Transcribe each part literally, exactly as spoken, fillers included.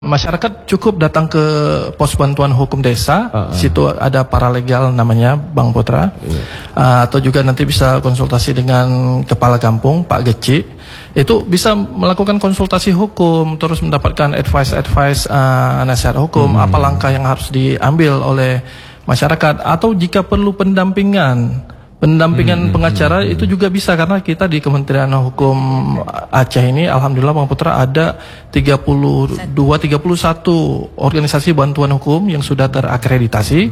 masyarakat cukup datang ke pos bantuan hukum desa, uh, uh. situ ada paralegal namanya Bang Putra, uh. Uh, atau juga nanti bisa konsultasi dengan kepala kampung Pak Geci, itu bisa melakukan konsultasi hukum, terus mendapatkan advice-advice uh, nasihat hukum, hmm. apa langkah yang harus diambil oleh masyarakat, atau jika perlu pendampingan. Pendampingan hmm, pengacara hmm, itu juga bisa, karena kita di Kementerian Hukum Aceh ini alhamdulillah Bang Putra ada tiga puluh dua tiga puluh satu organisasi bantuan hukum yang sudah terakreditasi.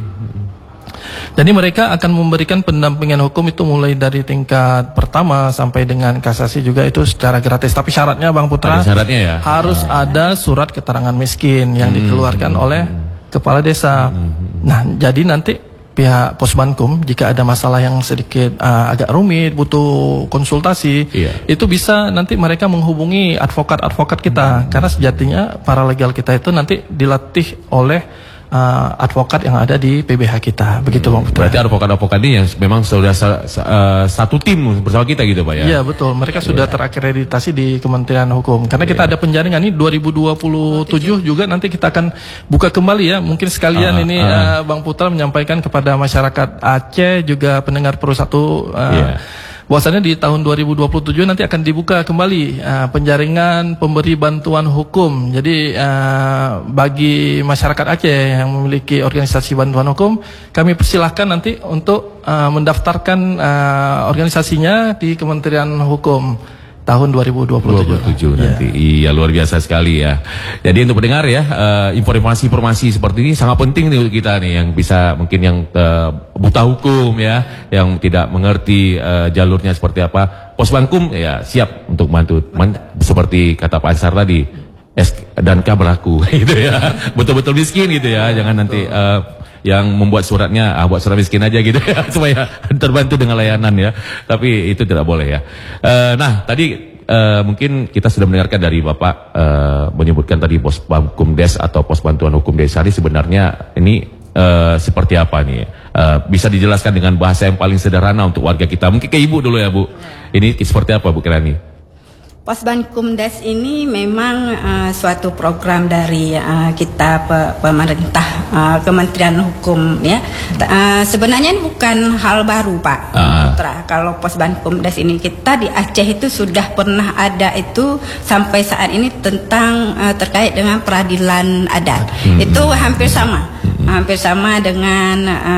Jadi mereka akan memberikan pendampingan hukum itu mulai dari tingkat pertama sampai dengan kasasi juga itu secara gratis. Tapi syaratnya Bang Putra, syaratnya ya? harus oh. ada surat keterangan miskin yang hmm, dikeluarkan hmm, oleh kepala desa. Hmm, nah, jadi nanti pihak Posbankum jika ada masalah yang sedikit uh, agak rumit, butuh konsultasi, iya. itu bisa nanti mereka menghubungi advokat-advokat kita, hmm. karena sejatinya para legal kita itu nanti dilatih oleh uh, advokat yang ada di P B H kita, begitu Bang Putra. Berarti advokat-advokat ini yang memang sudah sa sa uh, satu tim bersama kita gitu Pak ya? Iya betul, mereka sudah yeah. terakreditasi di Kementerian Hukum, karena kita yeah. ada penjaringan ini dua ribu dua puluh tujuh juga nanti kita akan buka kembali ya, mungkin sekalian uh, ini uh. Uh, Bang Putra menyampaikan kepada masyarakat Aceh juga pendengar Pro satu uh, yeah. bahwasannya di tahun dua ribu dua puluh tujuh nanti akan dibuka kembali uh, penjaringan pemberi bantuan hukum. Jadi uh, bagi masyarakat Aceh yang memiliki organisasi bantuan hukum, kami persilahkan nanti untuk uh, mendaftarkan uh, organisasinya di Kementerian Hukum tahun dua ribu dua puluh tujuh nanti. Yeah. Iya, luar biasa sekali ya. Jadi untuk pendengar ya, informasi-informasi uh, seperti ini sangat penting nih untuk kita nih yang bisa mungkin yang uh, buta hukum ya, yang tidak mengerti uh, jalurnya seperti apa. Posbankum ya siap untuk bantu. Man, seperti kata Pak Ansar tadi, S dan K berlaku gitu ya. Betul-betul miskin gitu ya. Jangan nanti uh, yang membuat suratnya ah, buat surat miskin aja gitu ya, supaya terbantu dengan layanan ya, tapi itu tidak boleh ya. Uh, nah tadi uh, mungkin kita sudah mendengarkan dari Bapak uh, menyebutkan tadi Posbankum Des atau Pos Bantuan Hukum Desa ini sebenarnya ini uh, seperti apa nih, uh, bisa dijelaskan dengan bahasa yang paling sederhana untuk warga kita, mungkin ke Ibu dulu ya Bu, ini seperti apa Bu Kirani? Posbankum Des ini memang uh, suatu program dari uh, kita pe pemerintah uh, Kementerian Hukum ya. Uh, sebenarnya ini bukan hal baru Pak. Uh. Kalau Posbankum Des ini kita di Aceh itu sudah pernah ada itu sampai saat ini tentang uh, terkait dengan peradilan adat. Hmm. Itu hampir sama. Hampir sama dengan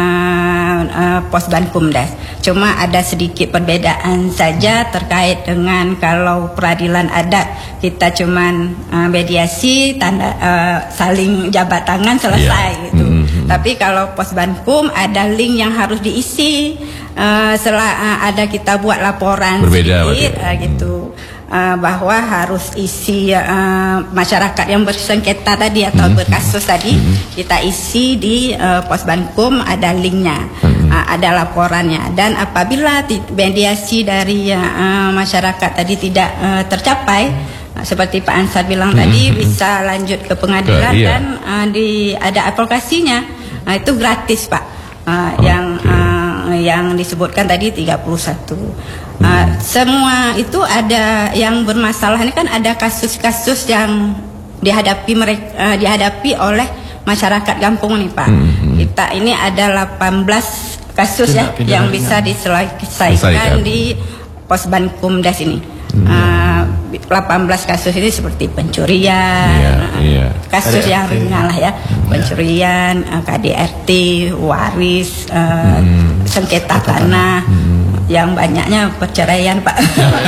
uh, uh, Posbankum Des. Cuma ada sedikit perbedaan saja terkait dengan kalau peradilan adat kita cuman uh, mediasi, tanda uh, saling jabat tangan selesai yeah. gitu. Mm-hmm. Tapi kalau Posbankum ada link yang harus diisi, uh, setelah uh, ada kita buat laporan berbeda sedikit uh, gitu. Uh, bahwa harus isi uh, masyarakat yang bersengketa tadi atau mm-hmm. berkasus tadi mm-hmm. kita isi di uh, Posbankum, ada linknya, mm-hmm. uh, ada laporannya, dan apabila mediasi dari uh, masyarakat tadi tidak uh, tercapai, uh, seperti Pak Ansar bilang mm-hmm. tadi bisa lanjut ke pengadilan, ke, iya. dan uh, di ada aplikasinya, uh, itu gratis Pak, uh, okay. yang uh, yang disebutkan tadi tiga puluh satu. Uh, semua itu ada yang bermasalah ini kan, ada kasus-kasus yang dihadapi mereka uh, dihadapi oleh masyarakat kampung nih Pak. Hmm. Kita ini ada delapan belas kasus ya tidak, yang tidak, bisa diselesaikan di Posbankum Des ini. Hmm. Uh, delapan belas kasus ini seperti pencurian, yeah, yeah. kasus yang ringan lah ya, pencurian, uh, K D R T, waris, uh, hmm. sengketa tanah. Hmm. Yang banyaknya perceraian Pak.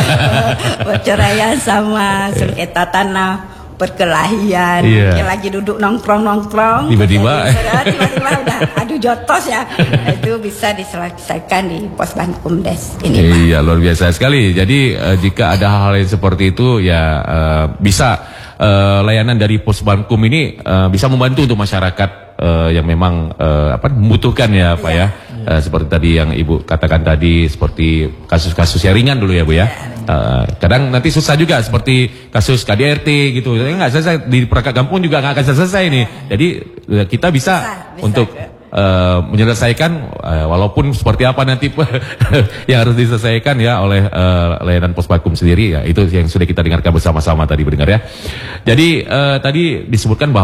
Perceraian sama sengketa tanah, perkelahian, yeah. yang lagi duduk nongkrong-nongkrong tiba-tiba tiba-tiba udah aduh jotos ya. Itu bisa diselesaikan di Posbankum Des ini Pak. Iya, luar biasa sekali. Jadi uh, jika ada hal-hal yang seperti itu ya uh, bisa uh, layanan dari Posbankum ini uh, bisa membantu untuk masyarakat Uh, yang memang uh, apa membutuhkan ya Pak ya, uh, seperti tadi yang Ibu katakan tadi, seperti kasus-kasus yang ringan dulu ya Bu ya. Uh, kadang nanti susah juga seperti kasus K D R T gitu, nggak selesai di perangkat kampung juga nggak akan selesai nih. Jadi uh, kita bisa, bisa, bisa untuk uh, menyelesaikan uh, walaupun seperti apa nanti yang harus diselesaikan ya oleh uh, layanan Posbankum sendiri ya, itu yang sudah kita dengarkan bersama-sama tadi mendengar ya. Jadi uh, tadi disebutkan bahwa